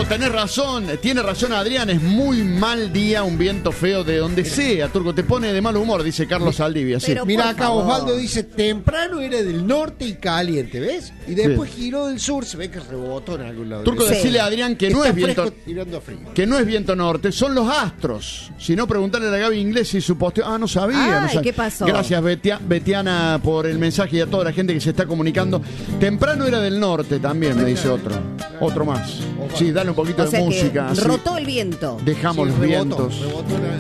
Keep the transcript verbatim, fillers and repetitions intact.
tenés razón, tiene razón Adrián, es muy mal día, un viento feo de donde sea, Turco, te pone de mal humor, dice Carlos Saldivia. Sí. Mira acá, Osvaldo dice, temprano era del norte y caliente, ¿ves? Y después sí. giró del sur, se ve que rebotó en algún lado. Turco, sí. decirle a Adrián que no, es viento, tirando frío. que no es viento norte, son los astros. Si no, preguntarle a la Gaby Inglés y su posteo. Ah, no sabía. Ay, no sabía. ¿qué pasó? Gracias, Betia, Betiana, por el mensaje y a toda la gente que se está comunicando. Temprano era del norte también, me dice otro. Otro más. Sí, dale un poquito o de sea música. Que rotó el viento. Dejamos sí, los rebotó, vientos. Rebotó